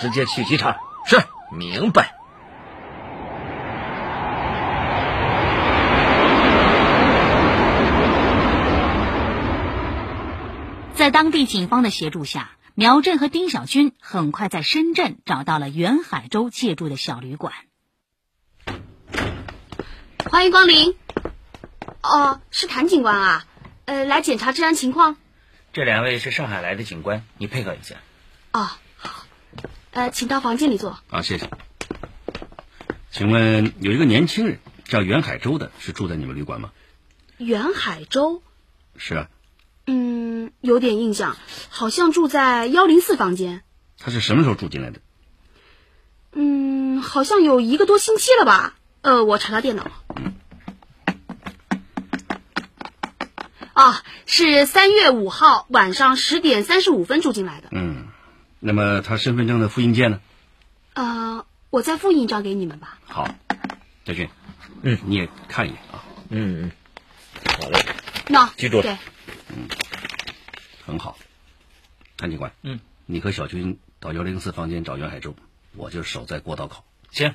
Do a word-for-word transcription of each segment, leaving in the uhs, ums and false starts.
直接去机场。 是， 明白。 在当地警方的协助下，苗震和丁小军很快在深圳找到了袁海洲借住的小旅馆。 欢迎光临。哦，是谭警官啊，呃，来检查治安情况。 这两位是上海来的警官，你配合一下。 哦，好。呃，请到房间里坐。 啊，谢谢。请问有一个年轻人叫袁海洲的，是住在你们旅馆吗？ 袁海洲？ 是啊。 嗯，有点印象，好像住在一零四房间。 他是什么时候住进来的？ 嗯，好像有一个多星期了吧。呃，我查查电脑。 嗯。 啊，是三月五号晚上十点三十五分住进来的。 嗯，那么他身份证的复印件呢？ 呃，我再复印一张给你们吧。 好，家俊， 嗯， 你也看一眼啊。 嗯嗯，好嘞。 那、no, 记住了。 对。 嗯，很好。谭警官， 嗯， 你和小军到幺零四房间找袁海洲，我就守在过道口。 行。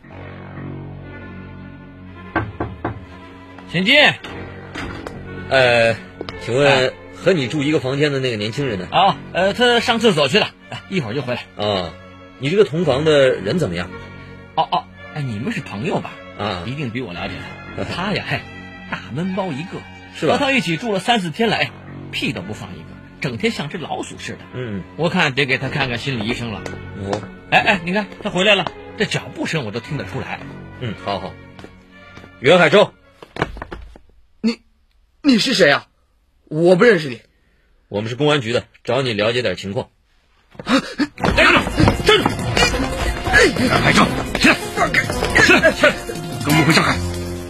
请进。 呃，请问和你住一个房间的那个年轻人呢？ 啊，呃，他上厕所去了，一会儿就回来。 啊，你这个同房的人怎么样？ 哦哦，哎，你们是朋友吧？ 啊， 一定比我了解他。他呀，嘿，大闷包一个， 是吧？ 和他一起住了三四天了，哎，屁都不放一个，整天像只老鼠似的。 嗯， 我看得给他看看心理医生了。 哦， 哎哎，你看他回来了，这脚步声我都听得出来。 嗯，好好。袁海洲。 你是谁啊？我不认识你。 我们是公安局的，找你了解点情况。 站住！站住！袁海洲，起来！起来！起来！跟我们回上海。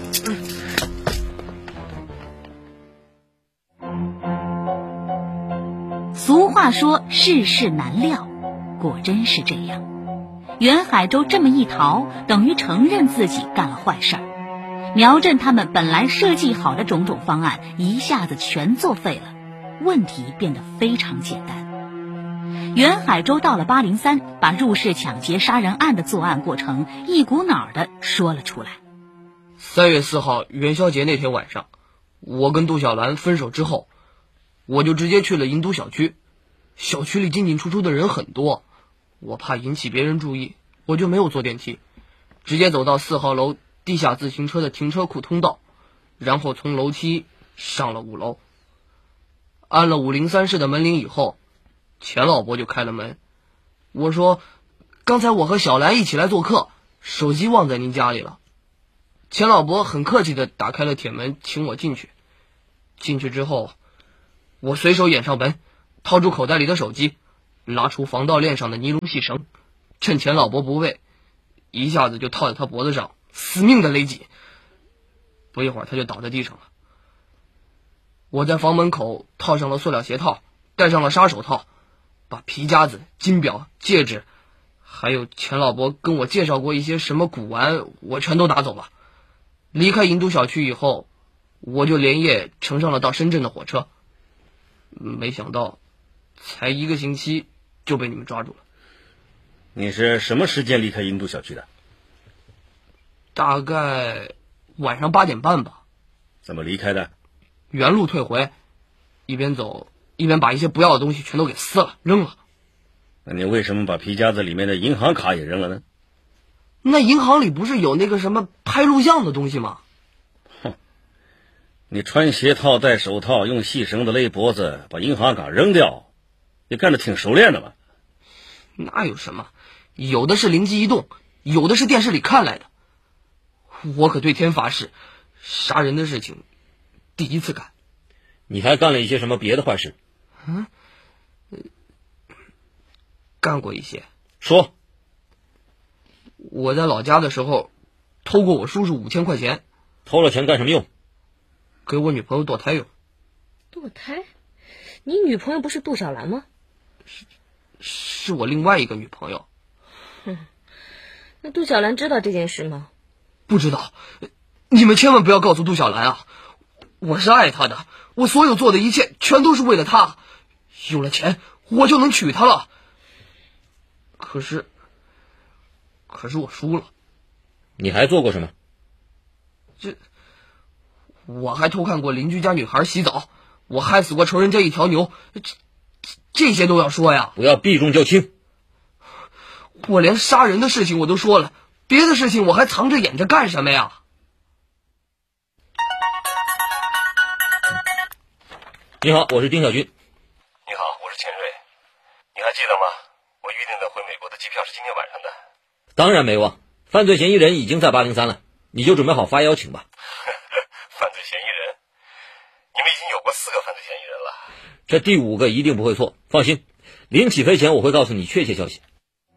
俗话说世事难料，果真是这样。袁海洲这么一逃，等于承认自己干了坏事儿。苗震他们本来设计好的种种方案一下子全作废了，问题变得非常简单。袁海洲到了八零三，把入室抢劫杀人案的作案过程一股脑的说了出来。 三月四号元宵节那天晚上，我跟杜小兰分手之后，我就直接去了银都小区。小区里进进出出的人很多，我怕引起别人注意，我就没有坐电梯，直接走到四号楼地下自行车的停车库通道，然后从楼梯上了五楼。按了五零三室的门铃以后，钱老伯就开了门。我说，刚才我和小兰一起来做客，手机忘在您家里了。钱老伯很客气地打开了铁门，请我进去。进去之后，我随手掩上门，掏出口袋里的手机，拉出防盗链上的尼龙细绳，趁钱老伯不备，一下子就套在他脖子上，死命的勒紧。不一会儿他就倒在地上了。我在房门口套上了塑料鞋套，戴上了杀手套，把皮夹子、金表、戒指，还有钱老伯跟我介绍过一些什么古玩，我全都拿走了。离开银都小区以后，我就连夜乘上了到深圳的火车。没想到才一个星期就被你们抓住了。 你是什么时间离开银都小区的？ 大概晚上八点半吧。 怎么离开的？ 原路退回，一边走一边把一些不要的东西全都给撕了扔了。 那你为什么把皮夹子里面的银行卡也扔了呢？ 那银行里不是有那个什么拍录像的东西吗？ 哼，你穿鞋套戴手套，用细绳子勒脖子，把银行卡扔掉，你干得挺熟练的嘛。 那有什么，有的是灵机一动，有的是电视里看来的。我可对天发誓，杀人的事情第一次干。 你还干了一些什么别的坏事？ 嗯，干过一些。 说。 我在老家的时候偷过我叔叔五千块钱。 偷了钱干什么用？ 给我女朋友堕胎用。 堕胎？你女朋友不是杜小兰吗？ 是是我另外一个女朋友。 哼，那杜小兰知道这件事吗？ 不知道。你们千万不要告诉杜小兰啊！我是爱她的，我所有做的一切全都是为了她。有了钱我就能娶她了。 可是，可是我输了。 你还做过什么？ 这，我还偷看过邻居家女孩洗澡，我害死过仇人家一条牛，这这些都要说呀？ 不要避重就轻。 我连杀人的事情我都说了，别的事情我还藏着掩着干什么呀？ 你好，我是丁小军。 你好，我是钱瑞。你还记得吗？我预定的回美国的机票是今天晚上的。 当然没忘，犯罪嫌疑人已经在八零三了，你就准备好发邀请吧。 犯罪嫌疑人？你们已经有过四个犯罪嫌疑人了。 这第五个一定不会错，放心，临起飞前我会告诉你确切消息。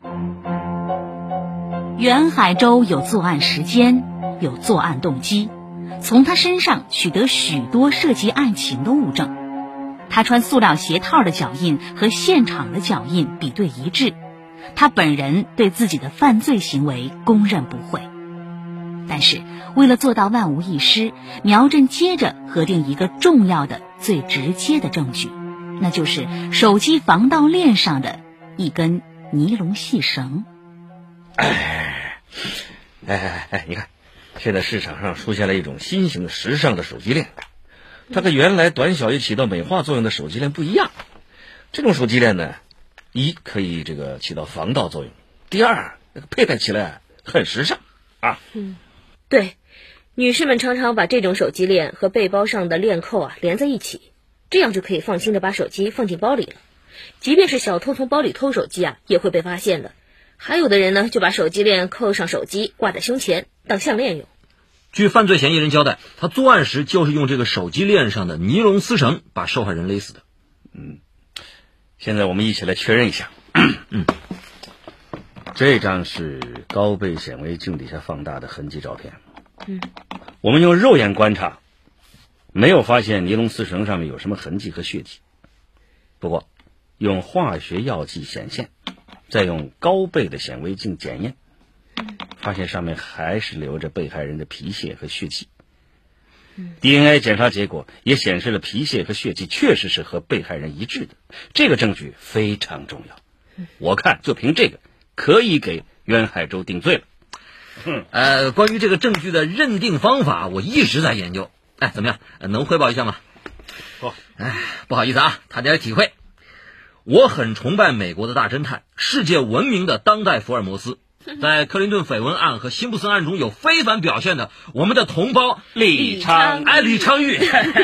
袁海洲有作案时间，有作案动机，从他身上取得许多涉及案情的物证。他穿塑料鞋套的脚印和现场的脚印比对一致，他本人对自己的犯罪行为供认不讳。但是为了做到万无一失，苗振接着核定一个重要的最直接的证据，那就是手机防盗链上的一根尼龙细绳。 哎哎哎哎，你看，现在市场上出现了一种新型时尚的手机链，它跟原来短小又起到美化作用的手机链不一样。这种手机链呢，一可以这个起到防盗作用，第二佩戴起来很时尚啊。 嗯，对，女士们常常把这种手机链和背包上的链扣啊连在一起，这样就可以放心的把手机放进包里了。即便是小偷从包里偷手机啊，也会被发现的。还有的人呢，就把手机链扣上手机，挂在胸前当项链用。 据犯罪嫌疑人交代，他作案时就是用这个手机链上的尼龙丝绳把受害人勒死的。 嗯，现在我们一起来确认一下。嗯，这张是高倍显微镜底下放大的痕迹照片。 嗯， 我们用肉眼观察，没有发现尼龙丝绳上面有什么痕迹和血迹。不过，用化学药剂显现，再用高倍的显微镜检验，发现上面还是留着被害人的皮屑和血迹。D N A 检查结果也显示了皮屑和血迹确实是和被害人一致的，这个证据非常重要。我看就凭这个可以给袁海洲定罪了。 呃，关于这个证据的认定方法，我一直在研究。哎，怎么样？能汇报一下吗？ 哦， 哎，不好意思啊，谈点体会。我很崇拜美国的大侦探，世界闻名的当代福尔摩斯。在克林顿绯闻案和辛普森案中有非凡表现的我们的同胞李昌哎，李昌钰。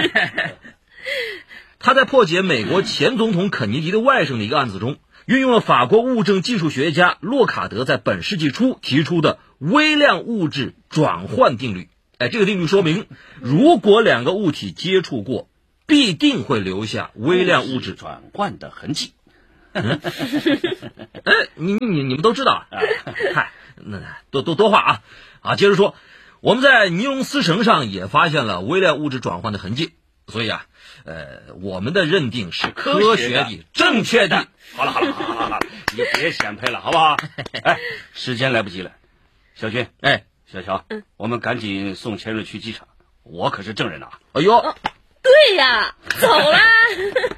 他在破解美国前总统肯尼迪的外甥的一个案子中，运用了法国物证技术学家洛卡德在本世纪初提出的微量物质转换定律。哎，这个定律说明，如果两个物体接触过，必定会留下微量物质转换的痕迹。 嗯、哎，你你你们都知道啊？嗨，那多多多话啊啊！接着说，我们在尼龙丝绳上也发现了微量物质转换的痕迹，所以啊，呃，我们的认定是科学的、正确的。 好了好了好了好了，你别显摆了，好不好？哎，时间来不及了，小军， 哎， 小乔，嗯，我们赶紧送钱瑞去机场，我可是证人啊！ 哎呦， 哦，对呀，走啦。